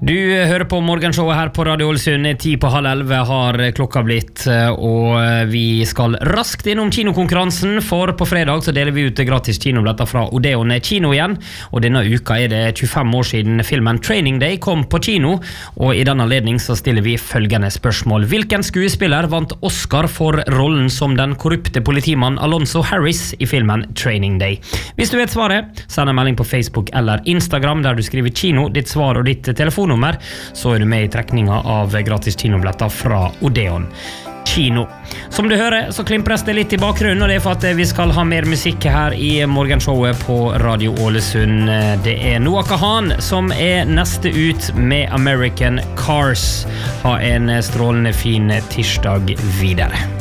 Du hører på morgenshowet her på Radio Ålesund. 10:30 har klokka blitt, og vi skal raskt innom kinokonkurransen, for på fredag så deler vi ut gratis kinobilletter fra Odeon kino igjen, og denne uka det 25 år siden filmen Training Day kom på kino, og i denne anledning så stiller vi følgende spørsmål. Hvilken skuespiller vant Oscar for rollen som den korrupte politimann Alonzo Harris i filmen Training Day? Hvis du vet svaret, send en melding på Facebook eller Instagram der du skriver kino, ditt svar og ditt telefonnummer, så du med i trekninga av gratis kinobilletter fra Odeon kino. Som du hører så klimpres det litt i bakgrunnen, og det for at vi skal ha mer musikk her i morgenshowet på Radio Ålesund. Det Noah Kahan som neste ut med American Cars. Ha en strålende fin tirsdag videre.